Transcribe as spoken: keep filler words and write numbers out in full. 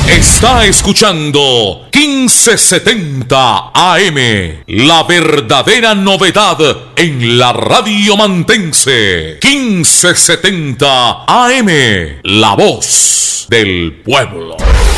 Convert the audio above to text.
Está escuchando quince setenta A M, la verdadera novedad en la radio mantense. quince setenta A M, la voz del pueblo.